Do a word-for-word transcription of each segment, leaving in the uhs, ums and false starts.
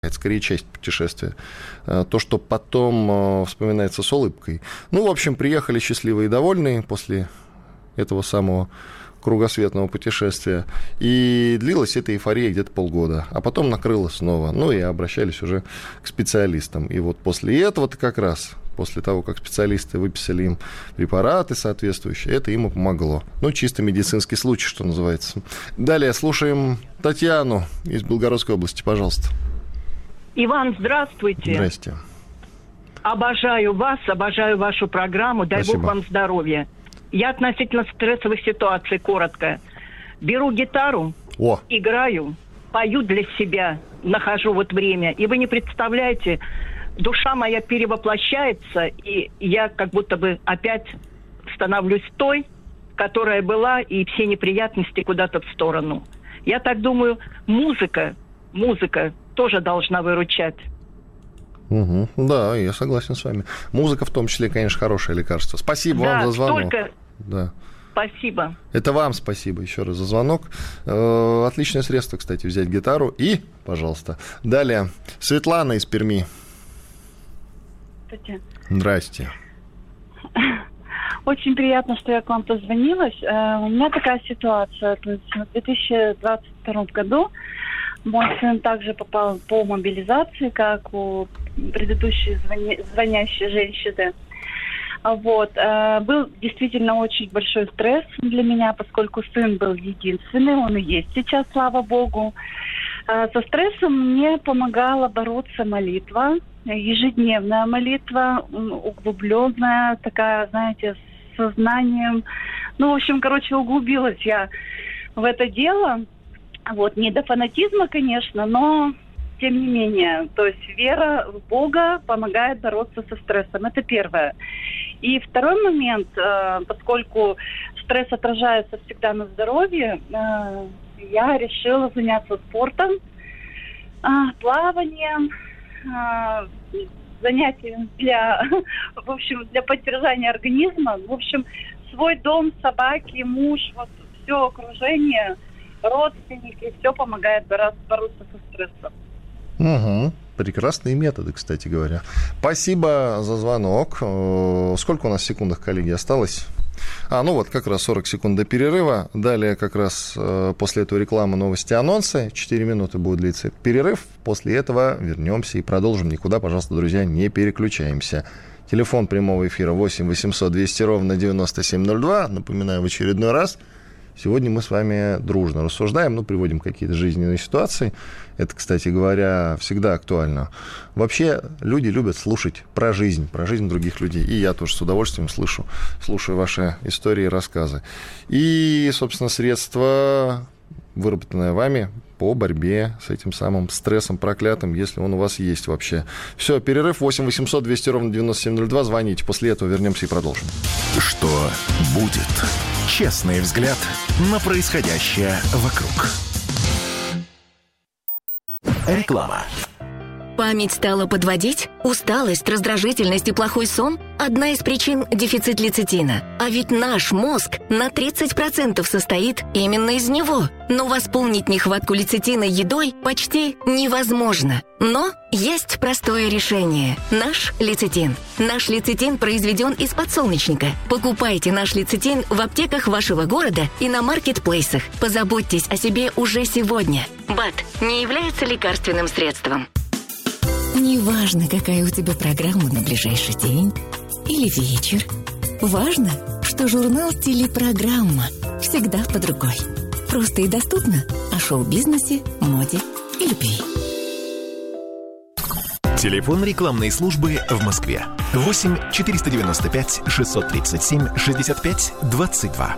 это скорее часть путешествия. То, что потом вспоминается с улыбкой. Ну, в общем, приехали счастливые и довольные после этого самого кругосветного путешествия. И длилась эта эйфория где-то полгода. А потом накрыло снова. Ну, и обращались уже к специалистам. И вот после этого-то как раз, после того, как специалисты выписали им препараты соответствующие, это им и помогло. Ну, чисто медицинский случай, что называется. Далее слушаем Татьяну из Белгородской области, пожалуйста. Иван, здравствуйте. Здрасте. Обожаю вас, обожаю вашу программу. Дай Спасибо. Бог вам здоровья. Я относительно стрессовых ситуаций, коротко. Беру гитару, О. играю, пою для себя, нахожу вот время. И вы не представляете, душа моя перевоплощается, и я как будто бы опять становлюсь той, которая была, и все неприятности куда-то в сторону. Я так думаю, музыка, музыка тоже должна выручать. Угу. Да, я согласен с вами. Музыка в том числе, конечно, хорошее лекарство. Спасибо да, вам за звонок. Только... Да. Спасибо. Это вам спасибо еще раз за звонок. Э, отличное средство, кстати, взять гитару. И, пожалуйста, далее Светлана из Перми. Здравствуйте. Здрасте. Очень приятно, что я к вам позвонилась. Э, у меня такая ситуация. То есть в две тысячи двадцать втором году мой сын также попал по мобилизации, как у предыдущей звоня... звонящей женщины. Вот. Был действительно очень большой стресс для меня, поскольку сын был единственный, он и есть сейчас, слава богу. Со стрессом мне помогала бороться молитва, ежедневная молитва, углубленная, такая, знаете, с сознанием. Ну, в общем, короче, углубилась я в это дело. Вот, не до фанатизма, конечно, но тем не менее, то есть вера в Бога помогает бороться со стрессом. Это первое. И второй момент, э, поскольку стресс отражается всегда на здоровье, э, я решила заняться спортом, э, плаванием, э, занятием для, в общем, для поддержания организма. В общем, свой дом, собаки, муж, вот все окружение, родственники, все помогает бороться, бороться со стрессом. Угу. Прекрасные методы, кстати говоря. Спасибо за звонок. Сколько у нас в секундах, коллеги, осталось? А, ну вот, как раз сорок секунд до перерыва. Далее как раз после этого рекламы, новости, анонсы. четыре минуты будет длиться этот перерыв. После этого вернемся и продолжим. Никуда, пожалуйста, друзья, не переключаемся. Телефон прямого эфира восемь восемьсот двести ровно девяносто семь ноль два. Напоминаю в очередной раз. Сегодня мы с вами дружно рассуждаем, ну, приводим какие-то жизненные ситуации. Это, кстати говоря, всегда актуально. Вообще, люди любят слушать про жизнь, про жизнь других людей. И я тоже с удовольствием слышу, слушаю ваши истории и рассказы. И, собственно, средства, выработанные вами по борьбе с этим самым стрессом проклятым, если он у вас есть вообще. Все, перерыв. восемь восемьсот двести ровно девяносто семь ноль два. Звоните. После этого вернемся и продолжим. Что будет? Честный взгляд на происходящее вокруг. Реклама. Память стала подводить? Усталость, раздражительность и плохой сон? Одна из причин – дефицит лецитина. А ведь наш мозг на тридцать процентов состоит именно из него. Но восполнить нехватку лецитина едой почти невозможно. Но есть простое решение – наш лецитин. Наш лецитин произведен из подсолнечника. Покупайте наш лецитин в аптеках вашего города и на маркетплейсах. Позаботьтесь о себе уже сегодня. БАД не является лекарственным средством. Неважно, какая у тебя программа на ближайший день или вечер. Важно, что журнал «Телепрограмма» всегда под рукой. Просто и доступно о шоу-бизнесе, моде и любви. Телефон рекламной службы в Москве. восемь четыреста девяносто пять шестьсот тридцать семь шестьдесят пять двадцать два.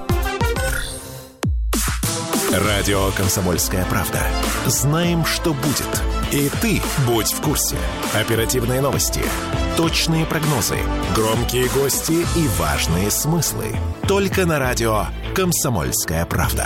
Радио «Комсомольская правда». Знаем, что будет. И ты будь в курсе. Оперативные новости, точные прогнозы, громкие гости и важные смыслы. Только на радио «Комсомольская правда».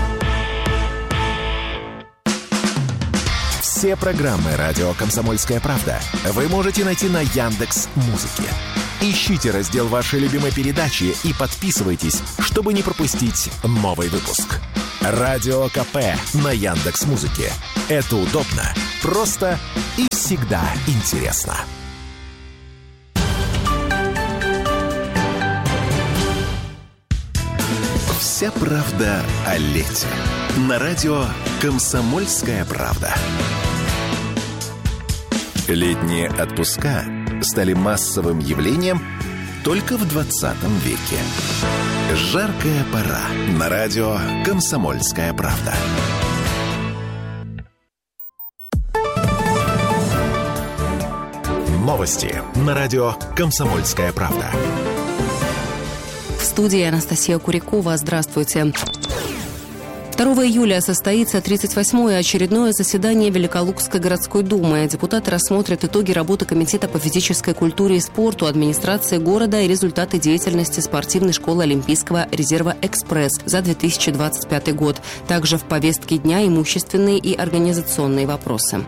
Все программы радио «Комсомольская правда» вы можете найти на Яндекс.Музыке. Ищите раздел вашей любимой передачи и подписывайтесь, чтобы не пропустить новый выпуск. Радио КП на Яндекс.Музыке. Это удобно, просто и всегда интересно. Вся правда о лете. На радио «Комсомольская правда». Летние отпуска стали массовым явлением только в двадцатом веке. Жаркая пора. На радио «Комсомольская правда». Новости на радио «Комсомольская правда». В студии Анастасия Курякова. Здравствуйте. второго июля состоится тридцать восьмое очередное заседание Великолукской городской думы. Депутаты рассмотрят итоги работы Комитета по физической культуре и спорту администрации города и результаты деятельности спортивной школы Олимпийского резерва «Экспресс» за две тысячи двадцать пятый год. Также в повестке дня имущественные и организационные вопросы.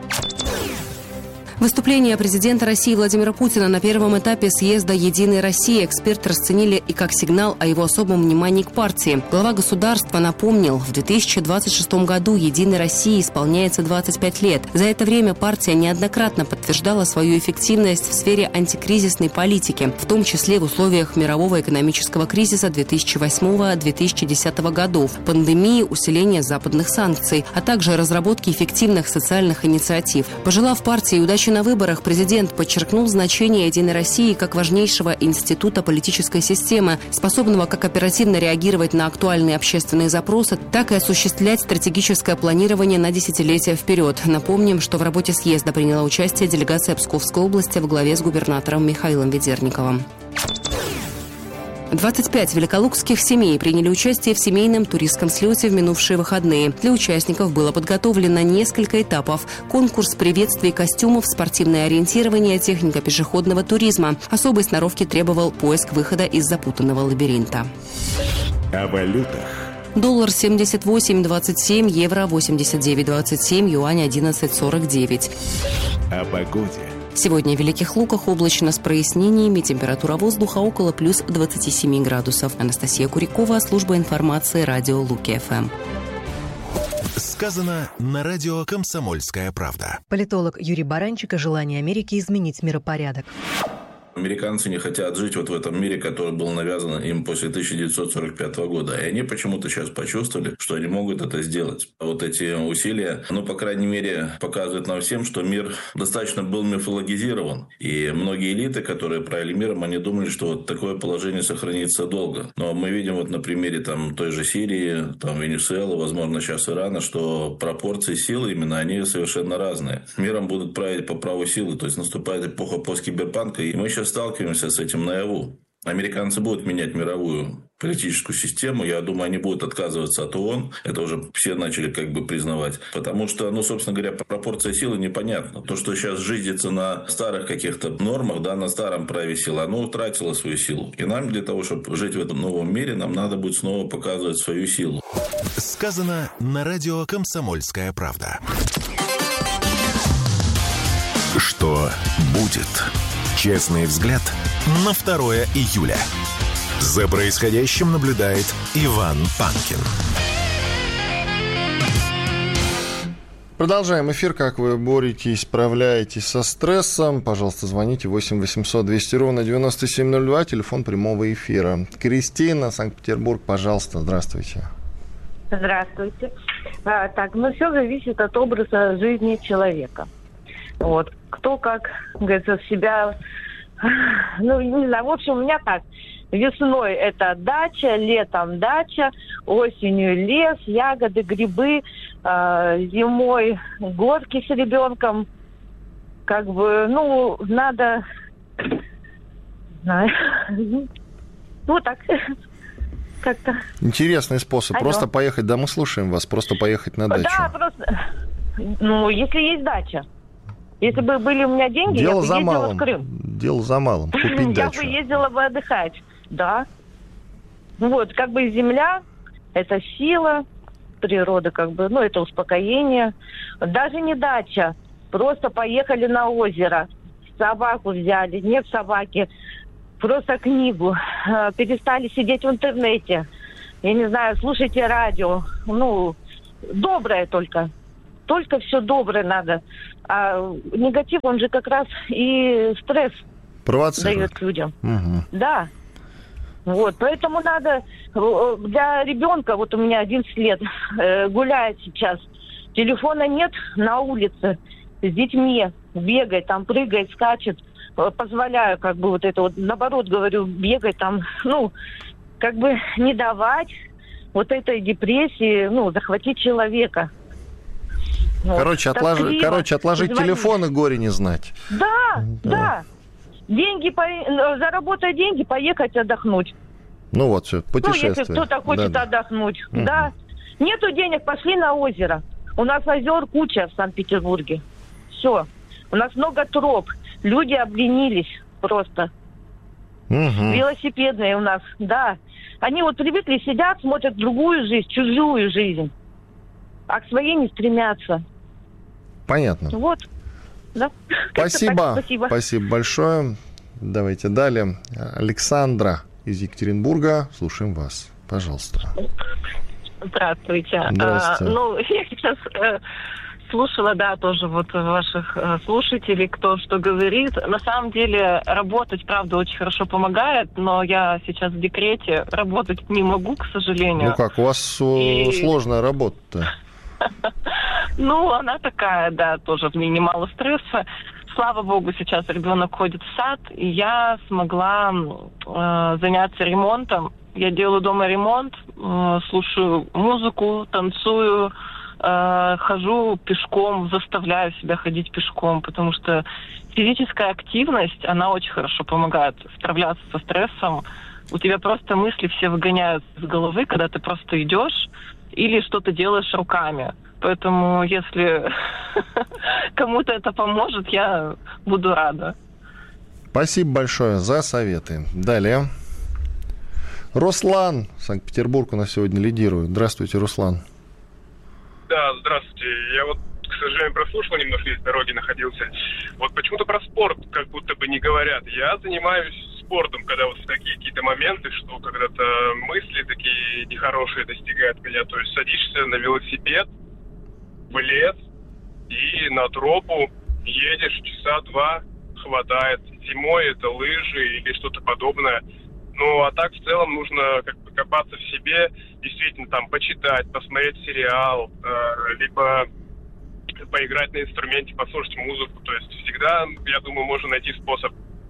Выступление президента России Владимира Путина на первом этапе съезда «Единой России» эксперты расценили и как сигнал о его особом внимании к партии. Глава государства напомнил, в две тысячи двадцать шестом году «Единой России» исполняется двадцать пять лет. За это время партия неоднократно подтверждала свою эффективность в сфере антикризисной политики, в том числе в условиях мирового экономического кризиса две тысячи восьмого — две тысячи десятого годов, пандемии, усиления западных санкций, а также разработки эффективных социальных инициатив. Пожелав партии удачи на выборах, президент подчеркнул значение «Единой России» как важнейшего института политической системы, способного как оперативно реагировать на актуальные общественные запросы, так и осуществлять стратегическое планирование на десятилетия вперед. Напомним, что в работе съезда приняла участие делегация Псковской области во главе с губернатором Михаилом Ведерниковым. двадцать пять великолукских семей приняли участие в семейном туристском слете в минувшие выходные. Для участников было подготовлено несколько этапов. Конкурс приветствий костюмов, спортивное ориентирование, техника пешеходного туризма. Особой сноровки требовал поиск выхода из запутанного лабиринта. О валютах. Доллар семьдесят восемь двадцать семь, евро восемьдесят девять двадцать семь, юань одиннадцать сорок девять. О погоде. Сегодня в Великих Луках облачно с прояснениями, температура воздуха около плюс двадцати семи градусов. Анастасия Курякова, служба информации, радио Луки-ФМ. Сказано на радио «Комсомольская правда». Политолог Юрий Баранчик о желании Америки изменить миропорядок. Американцы не хотят жить вот в этом мире, который был навязан им после тысяча девятьсот сорок пятого года. И они почему-то сейчас почувствовали, что они могут это сделать. Вот эти усилия, ну, по крайней мере, показывают нам всем, что мир достаточно был мифологизирован. И многие элиты, которые правили миром, они думали, что вот такое положение сохранится долго. Но мы видим вот на примере там, той же Сирии, там, Венесуэлы, возможно, сейчас Ирана, что пропорции силы именно, они совершенно разные. Миром будут править по праву силы. То есть наступает эпоха посткиберпанка, и мы сейчас сталкиваемся с этим наяву. Американцы будут менять мировую политическую систему. Я думаю, они будут отказываться от ООН. Это уже все начали как бы признавать. Потому что, ну, собственно говоря, пропорция силы непонятна. То, что сейчас жизнится на старых каких-то нормах, да, на старом праве силы, оно утратило свою силу. И нам для того, чтобы жить в этом новом мире, нам надо будет снова показывать свою силу. Сказано на радио «Комсомольская правда». Что будет? Честный взгляд на второе июля. За происходящим наблюдает Иван Панкин. Продолжаем эфир. Как вы боретесь, справляетесь со стрессом? Пожалуйста, звоните восемь восемьсот двести ровно девяносто семь ноль два, телефон прямого эфира. Кристина, Санкт-Петербург, пожалуйста, здравствуйте. Здравствуйте. А, так, ну все зависит от образа жизни человека. Вот. Кто как, говорится, себя... Ну, не знаю, в общем, у меня так. Весной это дача, летом дача, осенью лес, ягоды, грибы, э, зимой горки с ребенком. Как бы, ну, надо... Знаю. Ну, так... Как-то... Интересный способ. Алло. Просто поехать, да, мы слушаем вас, просто поехать на дачу. Да, просто... Ну, если есть дача. Если бы были у меня деньги, Дело я бы за ездила малым. в Крым. Дело за малым. Купить Я дачу. бы ездила бы отдыхать, да. Ну вот, как бы земля, это сила, природа, как бы, ну, это успокоение. Даже не дача, просто поехали на озеро, собаку взяли, нет собаки, просто книгу, перестали сидеть в интернете, я не знаю, слушайте радио. Ну, доброе только. Только все доброе надо. А негатив, он же как раз и стресс дает людям. Угу. Да. Вот, поэтому надо для ребенка, вот у меня одиннадцать лет, э, гуляет сейчас, телефона нет на улице, с детьми бегает, там прыгает, скачет, позволяю как бы вот это вот, наоборот говорю, бегать там, ну, как бы не давать вот этой депрессии, ну, захватить человека. Короче, вот. отложи, Тоскливо, короче отложить звонить. телефон и горе не знать. Да, да. да. Деньги, по... заработать деньги, поехать отдохнуть. Ну вот, все, путешествие. Ну, если кто-то хочет да, отдохнуть. Угу. Да. Нету денег, пошли на озеро. У нас озер куча в Санкт-Петербурге. Все. У нас много троп. Люди обленились просто. Угу. Велосипедные у нас, да. Они вот привыкли, сидят, смотрят другую жизнь, чужую жизнь. А к своей не стремятся. Понятно. Вот. Да. Спасибо. Спасибо. Спасибо большое. Давайте далее. Александра из Екатеринбурга. Слушаем вас. Пожалуйста. Здравствуйте. Здравствуйте. А, ну, я сейчас э, слушала, да, тоже вот ваших э, слушателей, кто что говорит. На самом деле работать, правда, очень хорошо помогает, но я сейчас в декрете, работать не могу, к сожалению. Ну как, у вас И... сложная работа-то? Ну, она такая, да, тоже в ней немало стресса. Слава богу, сейчас ребенок ходит в сад, и я смогла э, заняться ремонтом. Я делаю дома ремонт, э, слушаю музыку, танцую, э, хожу пешком, заставляю себя ходить пешком, потому что физическая активность, она очень хорошо помогает справляться со стрессом. У тебя просто мысли все выгоняют из головы, когда ты просто идешь или что-то делаешь руками. Поэтому, если кому-то это поможет, я буду рада. Спасибо большое за советы. Далее. Руслан, Санкт-Петербург у нас сегодня лидирует. Здравствуйте, Руслан. Да, здравствуйте. Я вот, к сожалению, прослушал немножко, из дороги находился. Вот почему-то про спорт как будто бы не говорят. Я занимаюсь спортом, когда вот такие какие-то моменты, что когда-то мысли такие нехорошие достигают меня. То есть садишься на велосипед, в лес и на тропу едешь часа два, хватает. Зимой это лыжи или что-то подобное. Ну, а так в целом нужно как бы копаться в себе, действительно там почитать, посмотреть сериал, э, либо поиграть на инструменте, послушать музыку. То есть всегда, я думаю, можно найти способ.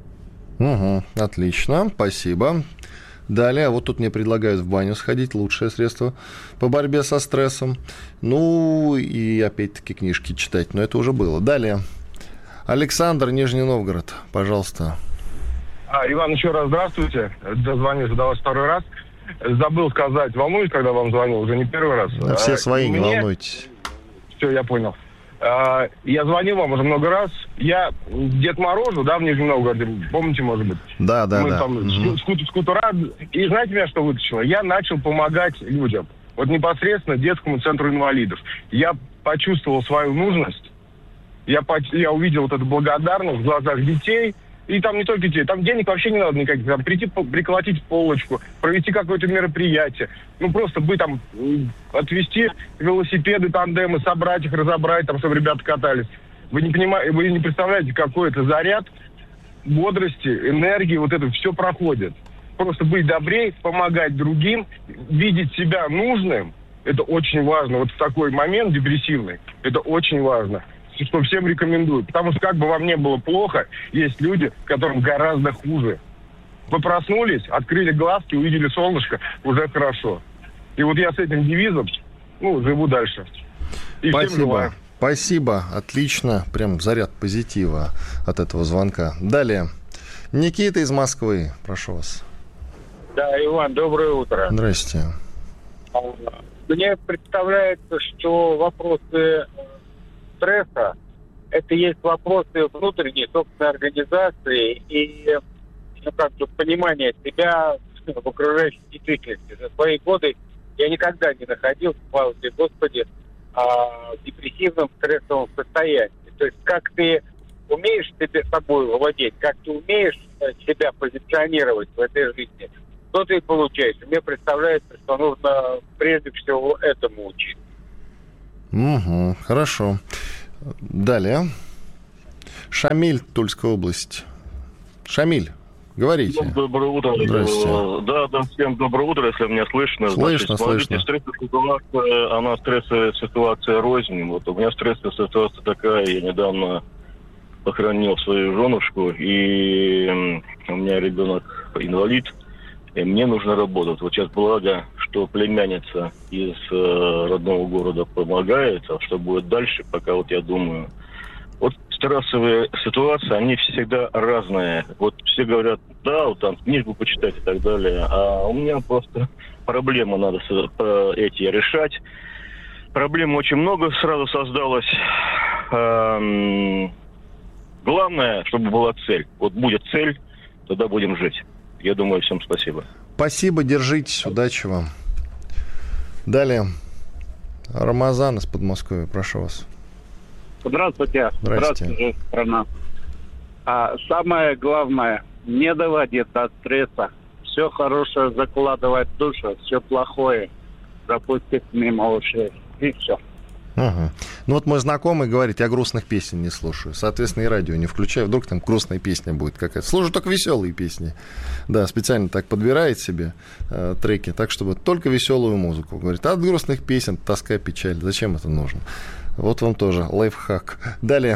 Угу, отлично, спасибо. Далее, вот тут мне предлагают в баню сходить, лучшее средство по борьбе со стрессом. Ну, и опять-таки книжки читать, но это уже было. Далее, Александр, Нижний Новгород, пожалуйста. А, Иван, еще раз здравствуйте. Дозвонюсь, задалось второй раз. Забыл сказать, волнуюсь, когда вам звонил, уже не первый раз. Да, все а, свои, мне... не волнуйтесь. Все, я понял. А, я звонил вам уже много раз. Я Дед Морозу, да, в Нижнем Новгороде, помните, может быть? Да, да, Мы да. там угу. скут- скутера. И знаете меня, что вытащило? Я начал помогать людям. Вот непосредственно детскому центру инвалидов. Я почувствовал свою нужность. Я, по... я увидел вот эту благодарность в глазах детей. И там не только детей, там денег вообще не надо никаких. Там прийти, приколотить полочку, провести какое-то мероприятие. Ну, просто бы там отвезти велосипеды, тандемы, собрать их, разобрать, там, чтобы ребята катались. Вы не понимаете, вы не представляете, какой это заряд бодрости, энергии, вот это все проходит. Просто быть добрее, помогать другим, видеть себя нужным, это очень важно. Вот в такой момент депрессивный, это очень важно. Что всем рекомендую. Потому что как бы вам не было плохо, есть люди, которым гораздо хуже. Вы проснулись, открыли глазки, увидели солнышко, уже хорошо. И вот я с этим девизом, ну, живу дальше. И спасибо. Спасибо. Отлично. Прям заряд позитива от этого звонка. Далее. Никита из Москвы. Прошу вас. Да, Иван, доброе утро. Здрасте. Мне представляется, что вопросы стресса – это есть вопросы внутренней собственной организации и, ну, как бы, понимания себя в окружающей действительности. За свои годы я никогда не находился, слава тебе, Господи, в депрессивном стрессовом состоянии. То есть как ты умеешь себе собой владеть, как ты умеешь себя позиционировать в этой жизни, что-то и получается. Мне представляется, что нужно прежде всего этому учиться. Угу, хорошо. Далее. Шамиль, Тульская область. Шамиль, говорите. Доброе утро. Здрасте. Да, да, всем доброе утро, если меня слышно. Слышно, Значит, слышно. Стрессовая ситуация, она стрессовая ситуация рознь. Вот у меня стрессовая ситуация такая, я недавно похоронил свою женушку, и у меня ребенок инвалид, и мне нужно работать. Вот сейчас благо, что племянница из э, родного города помогает, а что будет дальше, пока вот я думаю. Вот стрессовые ситуации, они всегда разные. Вот все говорят, да, вот там книжку почитать и так далее, а у меня просто проблемы надо эти решать. Проблем очень много сразу создалось. Эм, главное, чтобы была цель. Вот будет цель, тогда будем жить. Я думаю, всем спасибо. Спасибо, держитесь, удачи вам. Далее. Рамазан из Подмосковья, прошу вас. Здравствуйте. Здрасте. Здравствуйте, страна. А самое главное, не доводиться от стресса. Все хорошее закладывать в душу, все плохое запустить мимо ушей. И все. Угу. Ну вот мой знакомый говорит, я грустных песен не слушаю. Соответственно, и радио не включаю. Вдруг там грустная песня будет какая-то. Слушаю только веселые песни. Да, специально так подбирает себе э, треки, так, чтобы только веселую музыку. Говорит, а от грустных песен тоска, печаль. Зачем это нужно? Вот вам тоже лайфхак. Далее.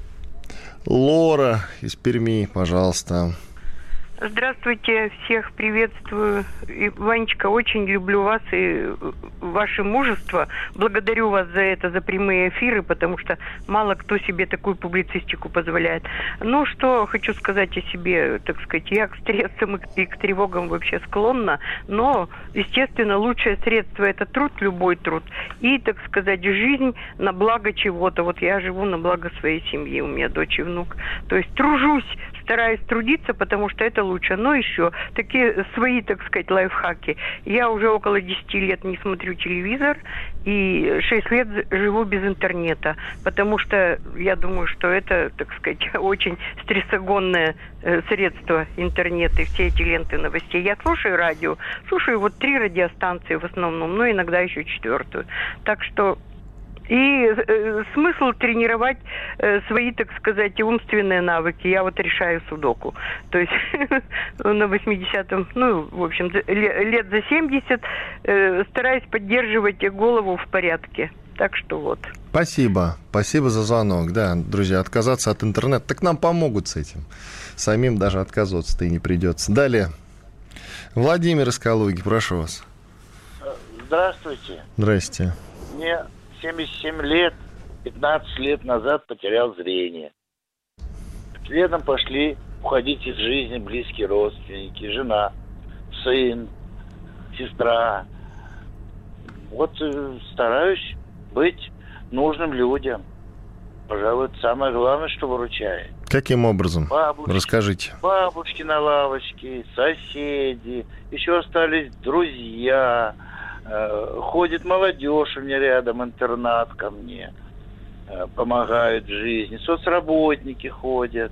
Лора из Перми, пожалуйста. Здравствуйте, всех приветствую. И, Ванечка, очень люблю вас и ваше мужество. Благодарю вас за это, за прямые эфиры, потому что мало кто себе такую публицистику позволяет. Ну, что хочу сказать о себе, так сказать, я к стрессам и к тревогам вообще склонна, но, естественно, лучшее средство – это труд, любой труд, и, так сказать, жизнь на благо чего-то. Вот я живу на благо своей семьи, у меня дочь и внук. То есть тружусь, стараюсь трудиться, потому что это лучше. Но еще такие свои, так сказать, лайфхаки. Я уже около десяти лет не смотрю телевизор и шесть лет живу без интернета, потому что я думаю, что это, так сказать, очень стрессогонное э, средство интернета и все эти ленты новостей. Я слушаю радио, слушаю вот три радиостанции в основном, но иногда еще четвертую. Так что И э, смысл тренировать э, свои, так сказать, умственные навыки. Я вот решаю судоку. То есть на восьмидесятом, ну, в общем, лет за семьдесят э, стараюсь поддерживать голову в порядке. Так что вот. Спасибо. Спасибо за звонок. Да, друзья, отказаться от интернета. Так нам помогут с этим. Самим даже отказываться-то и не придется. Далее. Владимир из Калуги, прошу вас. Здравствуйте. Здрасте. Мне семьдесят семь лет, пятнадцать лет назад потерял зрение. Следом пошли уходить из жизни близкие родственники, жена, сын, сестра. Вот э, стараюсь быть нужным людям. Пожалуй, это самое главное, что выручает. Каким образом? Бабушки, Расскажите. Бабушки на лавочке, соседи, еще остались друзья. Ходит молодежь у меня рядом, интернат ко мне, помогают в жизни, соцработники ходят,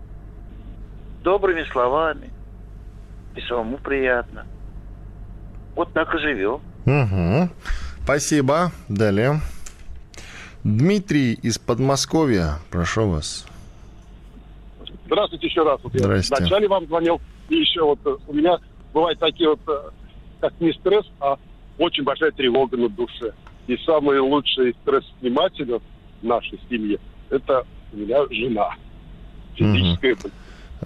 добрыми словами, и самому приятно. Вот так и живем. Угу. Спасибо. Далее. Дмитрий из Подмосковья, прошу вас. Здравствуйте еще раз. Вот Здрасте. Я вначале вам звонил, и еще вот у меня бывают такие вот, как не стресс, а очень большая тревога на душе. И самый лучший стресс-сниматель в нашей семье – это у меня жена. Физическая боль.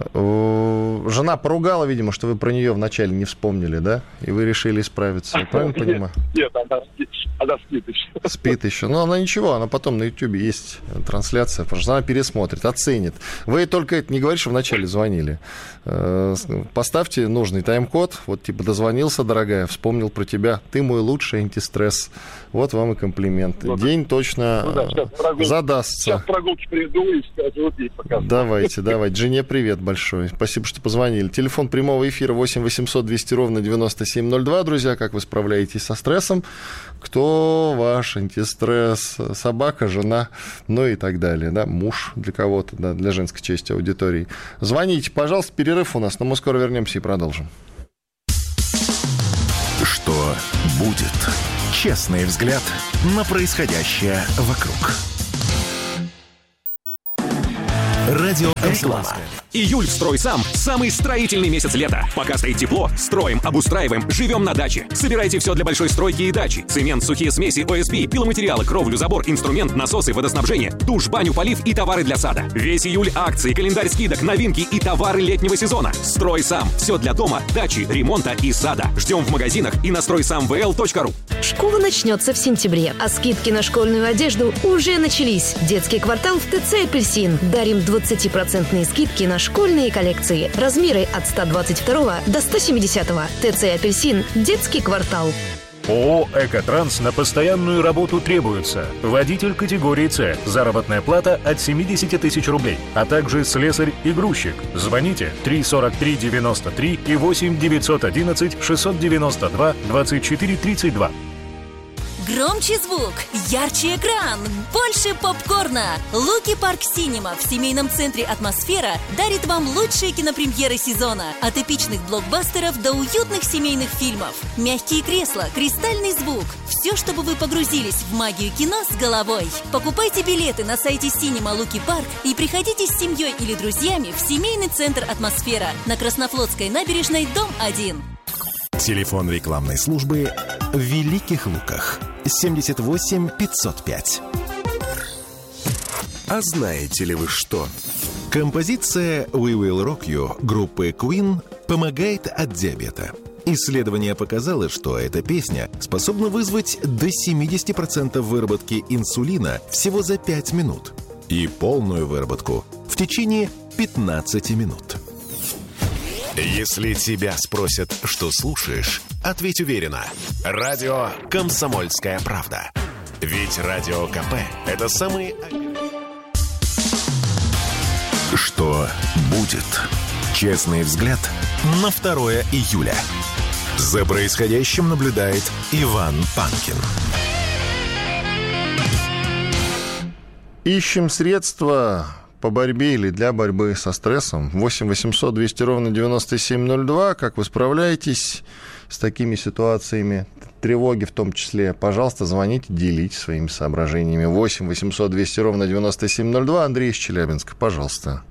Жена поругала, видимо, что вы про нее вначале не вспомнили, да? И вы решили исправиться. Я правильно понимаю? Нет, она спит, она спит еще. Спит еще. Но она ничего, она потом на Ютьюбе есть трансляция, потому что она пересмотрит, оценит. Вы только это не говорите, что вначале звонили. Поставьте нужный тайм-код. Вот типа дозвонился, дорогая, вспомнил про тебя. Ты мой лучший антистресс. Вот вам и комплимент. Ну, День точно ну, да, сейчас прогул... задастся. Сейчас прогулки приду и скажу, вот ей показываю. Давайте, давайте. Жене привет большой. Спасибо, что позвонили. Телефон прямого эфира восемь восемьсот двести ровно девяносто семь ноль два. Друзья, как вы справляетесь со стрессом? Кто ваш антистресс? Собака, жена, ну и так далее. Да? Муж для кого-то, да, для женской части аудитории. Звоните, пожалуйста. Перерыв у нас, но мы скоро вернемся и продолжим. Что будет? Честный взгляд на происходящее вокруг. Радио «Комсомольская». Июль в «Стройсам» – самый строительный месяц лета. Пока стоит тепло, строим, обустраиваем, живем на даче. Собирайте все для большой стройки и дачи. Цемент, сухие смеси, о эс пи, пиломатериалы, кровлю, забор, инструмент, насосы, водоснабжение, душ, баню, полив и товары для сада. Весь июль акции, календарь скидок, новинки и товары летнего сезона. «Стройсам» – все для дома, дачи, ремонта и сада. Ждем в магазинах и на стройсам вэ эл точка ру. Школа начнется в сентябре, а скидки на школьную одежду уже начались. Детский квартал в ТЦ «Апельсин». Дарим двадцатипроцентные скидки на школьные коллекции. Размеры от сто двадцать два до сто семьдесят. ТЦ «Апельсин». Детский квартал. ООО «Экотранс» на постоянную работу требуется. Водитель категории С. Заработная плата от семьдесят тысяч рублей. А также слесарь и грузчик. Звоните три сорок три девяносто три и восемь девятьсот одиннадцать шестьсот девяносто два двадцать четыре тридцать два. Громче звук, ярче экран, больше попкорна. Луки Парк Синема в семейном центре «Атмосфера» дарит вам лучшие кинопремьеры сезона. От эпичных блокбастеров до уютных семейных фильмов. Мягкие кресла, кристальный звук. Все, чтобы вы погрузились в магию кино с головой. Покупайте билеты на сайте Синема Луки Парк и приходите с семьей или друзьями в семейный центр «Атмосфера» на Краснофлотской набережной, дом один. Телефон рекламной службы в Великих Луках. семьдесят восемь пятьсот пять. А знаете ли вы что? Композиция «We Will Rock You» группы Queen помогает от диабета. Исследование показало, что эта песня способна вызвать до семьдесят процентов выработки инсулина всего за пять минут и полную выработку в течение пятнадцать минут. Если тебя спросят, что слушаешь, ответь уверенно. Радио «Комсомольская правда». Ведь Радио КП – это самые... Что будет? Честный взгляд на второе июля. За происходящим наблюдает Иван Панкин. Ищем средства по борьбе или для борьбы со стрессом. восемь восемьсот двести ровно девяносто семь ноль два. Как вы справляетесь с такими ситуациями, тревоги в том числе? Пожалуйста, звоните, делитесь своими соображениями. восемь восемьсот двести ровно девяносто семь ноль два. Андрей из Челябинска, пожалуйста.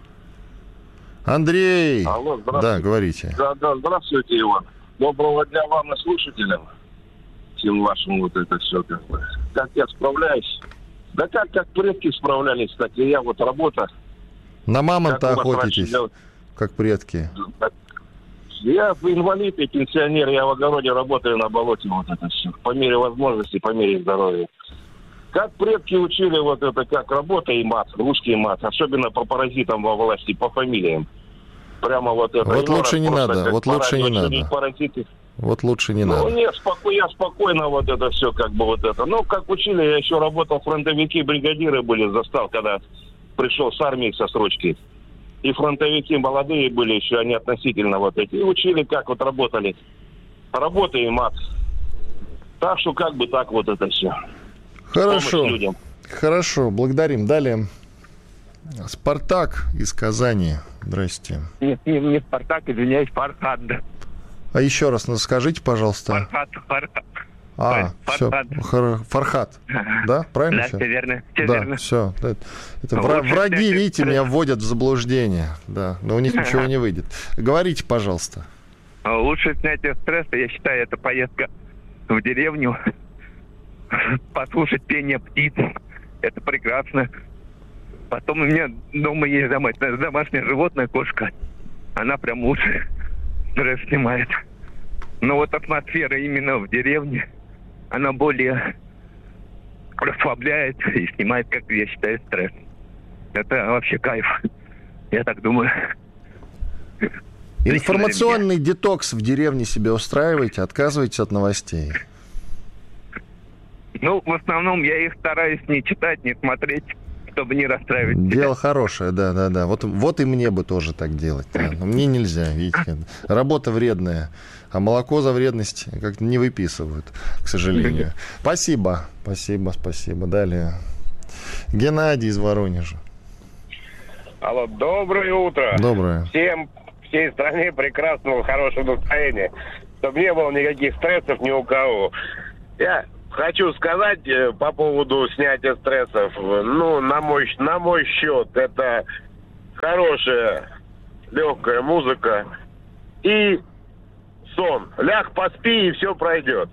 Андрей! Алло, здравствуйте. Да, говорите. Да, да, здравствуйте, Иван. Доброго дня вам и слушателям. Всем вашим вот это все. Как, бы. Как я справляюсь? Да как, как предки справлялись, так и я. Вот работа. На мамонта охотитесь, как предки. Я инвалид и пенсионер. Я в огороде работаю, на болоте. Вот это все. По мере возможности, по мере здоровья. Как предки учили вот это, как работа и мат, русский мат. Особенно по паразитам во власти, по фамилиям. Прямо вот это. Вот лучше не надо, вот лучше не надо. Паразиты. Вот лучше не ну, надо. Ну, нет, споко... я спокойно вот это все, как бы вот это. Ну, как учили, я еще работал, фронтовики, бригадиры были, застал, когда пришел с армии со срочки. И фронтовики молодые были еще, они относительно вот эти. И учили, как вот работали. Работа и мат. Так что как бы так вот это все. Хорошо. Хорошо, благодарим. Далее. Спартак из Казани. Здрасте. Нет, не, не Спартак, извиняюсь, Фархад. А еще раз ну, скажите, пожалуйста. Фархад, Фархад. А, Фархад. Все, Фархад, да? Правильно? Да, все, все верно. Все да, верно. все. Это, это враги, видите, меня вводят в заблуждение. Да, но у них ничего не выйдет. Говорите, пожалуйста. Лучшее снятие стресса, я считаю, это поездка в деревню, послушать пение птиц. Это прекрасно. Потом у меня дома есть домашнее животное, кошка. Она прям лучше стресс снимает. Но вот атмосфера именно в деревне, она более расслабляет и снимает, как я считаю, стресс. Это вообще кайф. Я так думаю. Информационный детокс в деревне себе устраиваете, отказываетесь от новостей? Ну, в основном я их стараюсь не читать, не смотреть, чтобы не расстраивать. Дело хорошее, да-да-да. Вот, вот и мне бы тоже так делать. Да. Но мне нельзя, видите. Работа вредная, а молоко за вредность как-то не выписывают, к сожалению. Спасибо, спасибо, спасибо. Далее. Геннадий из Воронежа. Алло, доброе утро. Доброе. Всем, всей стране прекрасного, хорошего настроения. чтобы не было никаких стрессов ни у кого. Я хочу сказать э, по поводу снятия стрессов. Ну, на мой, на мой счет, это хорошая, легкая музыка и сон. Ляг, поспи, и все пройдет.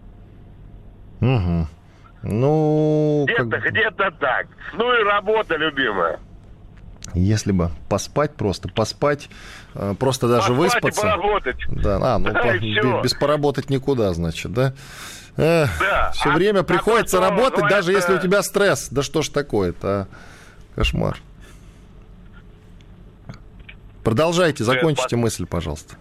Угу. Ну, где-то, как... где-то так. Ну и работа, любимая. Если бы поспать просто, поспать, просто даже поспать выспаться. И поработать. Да, а, ну, да, по, без, без поработать никуда, значит, да? Эх, да. Все а, время а приходится то, работать, ну, даже это... если у тебя стресс. Да что ж такое-то, а? Кошмар. Продолжайте, закончите Нет, мысль, пожалуйста.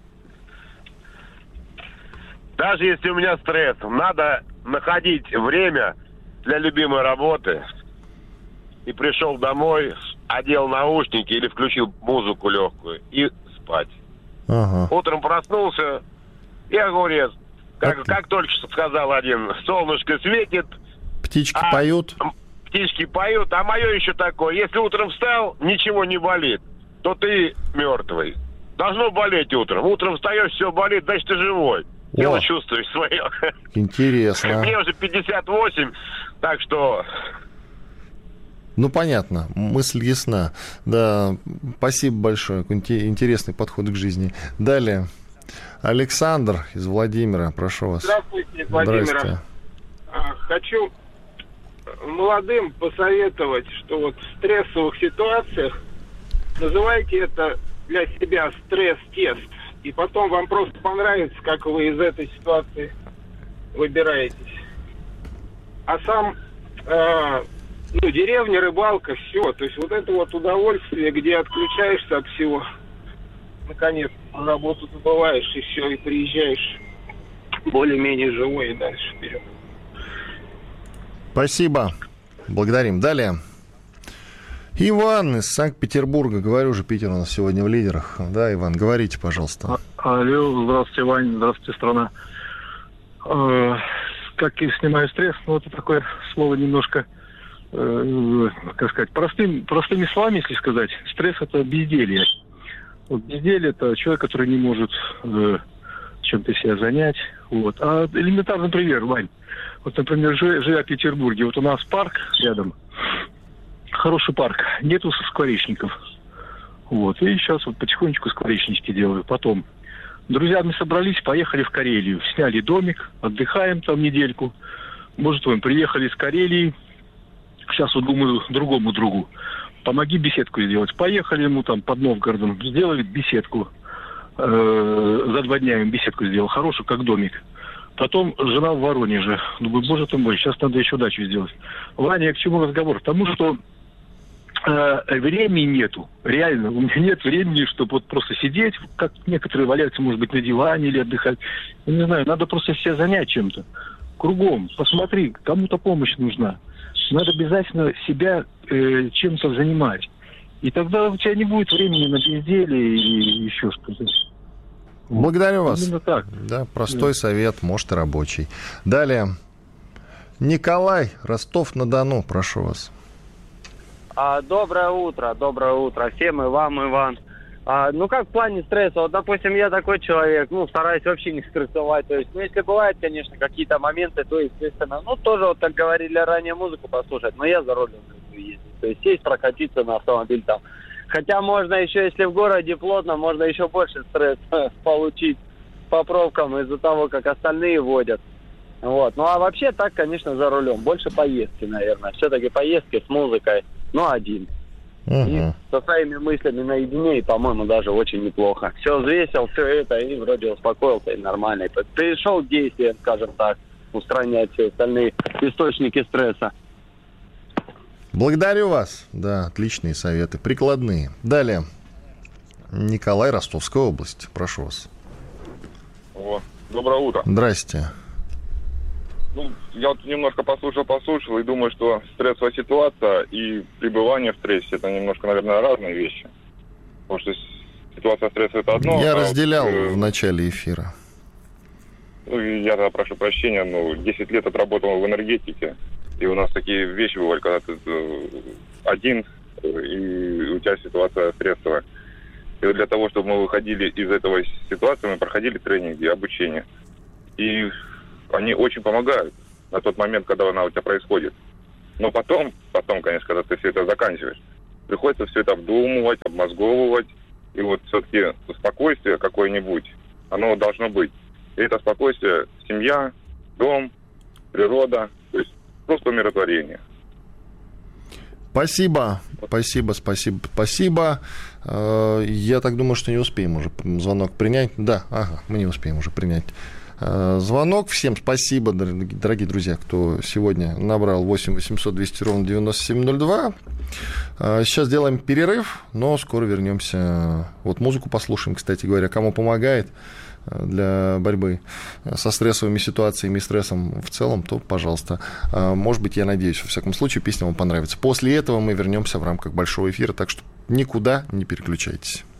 Даже если у меня стресс, надо находить время для любимой работы. И пришел домой, одел наушники или включил музыку легкую и спать. Ага. Утром проснулся, и огурец. Как, как только что сказал один, солнышко светит. Птички а, поют. Птички поют, а мое еще такое. Если утром встал, ничего не болит, то ты мертвый. Должно болеть утром. Утром встаешь, все болит, значит ты живой. Тело О, чувствуешь свое. интересно. Мне уже пятьдесят восемь, так что... Ну, понятно, мысль ясна. Да, спасибо большое, интересный подход к жизни. Далее, Александр из Владимира, прошу вас. Здравствуйте, Владимир. Здрасте. Хочу молодым посоветовать, что вот в стрессовых ситуациях называйте это для себя стресс-тест. И потом вам просто понравится, как вы из этой ситуации выбираетесь. А сам... Э, Ну, деревня, рыбалка, все. То есть вот это вот удовольствие, где отключаешься от всего. Наконец, на работу забываешь, и все, и приезжаешь более-менее живой, и дальше вперед. Спасибо. Благодарим. Далее. Иван из Санкт-Петербурга. Говорю же, Питер у нас сегодня в лидерах. Да, Иван, говорите, пожалуйста. А, алло, здравствуйте, Вань, здравствуйте, страна. Э, как я снимаю стресс? Ну, это такое слово немножко... как сказать, простым, простыми словами, если сказать, стресс – это безделье. Вот безделье – это человек, который не может э, чем-то себя занять. Вот. А элементарный пример, Вань. Вот, например, живя в Петербурге, вот у нас парк рядом, хороший парк, нету скворечников. Вот. И сейчас вот потихонечку скворечнички делаю. Потом друзьями собрались, поехали в Карелию, сняли домик, отдыхаем там недельку. Может, вы приехали из Карелии, сейчас вот думаю другому другу, помоги беседку сделать. Поехали ему там под Новгородом, сделали беседку. Э, за два дня ему беседку сделал, хорошую, как домик. Потом жена в Воронеже. Думаю, боже ты мой, сейчас надо еще дачу сделать. Ваня, я к чему разговор? К тому, что э, времени нету. Реально, у меня нет времени, чтобы вот просто сидеть, как некоторые валяются, может быть, на диване или отдыхать. Я не знаю, надо просто себя занять чем-то. Кругом, посмотри, кому-то помощь нужна. Надо обязательно себя э, чем-то занимать. И тогда у тебя не будет времени на безделье и еще что-то. Благодарю вас. Именно так. Да, простой да. совет, может и рабочий. Далее. Николай, Ростов-на-Дону, прошу вас. А, доброе утро, доброе утро всем, и вам, Иван. А, ну, как в плане стресса? Вот, допустим, я такой человек, ну, стараюсь вообще не стрессовать. То есть, ну, если бывают, конечно, какие-то моменты, то, естественно, ну, тоже, вот, как говорили ранее, музыку послушать, но я за рулем ездить. То есть, сесть, прокатиться на автомобиль там. Хотя можно еще, если в городе плотно, можно еще больше стресса получить по пробкам из-за того, как остальные водят. Вот. Ну, а вообще так, конечно, за рулем. Больше поездки, наверное. Все-таки поездки с музыкой, ну, один. Угу. И со своими мыслями наедине, и, по-моему, даже очень неплохо. Все взвесил, все это, и вроде успокоился, и нормально. И перешел к действиям, скажем так, устранять все остальные источники стресса. Благодарю вас. Да, отличные советы, прикладные. Далее. Николай, Ростовская область. Прошу вас. О, доброе утро. Здрасте. Ну, я вот немножко послушал-послушал и думаю, что стрессовая ситуация и пребывание в стрессе — это немножко, наверное, разные вещи. Потому что ситуация стресса — это одно. Я а разделял вот, э, в начале эфира. Ну, я тогда прошу прощения, но десять лет отработал в энергетике. И у нас такие вещи бывали, когда ты один, и у тебя ситуация стрессовая. И вот для того, чтобы мы выходили из этой ситуации, мы проходили тренинги, обучение. И они очень помогают на тот момент, когда она у тебя происходит. Но потом, потом, конечно, когда ты все это заканчиваешь, приходится все это обдумывать, обмозговывать. И вот все-таки спокойствие какое-нибудь, оно должно быть. И это спокойствие — семья, дом, природа, то есть просто умиротворение. Спасибо, спасибо, спасибо, спасибо. Я так думаю, что не успеем уже звонок принять. Да, ага, мы не успеем уже принять звонок. Всем спасибо, дорогие друзья, кто сегодня набрал восемь восемьсот двести ровно девяносто семь ноль два. Сейчас сделаем перерыв, но скоро вернемся. Вот музыку послушаем, кстати говоря, кому помогает для борьбы со стрессовыми ситуациями и стрессом в целом, то, пожалуйста. Может быть, я надеюсь, во всяком случае, песня вам понравится. После этого мы вернемся в рамках большого эфира, так что никуда не переключайтесь.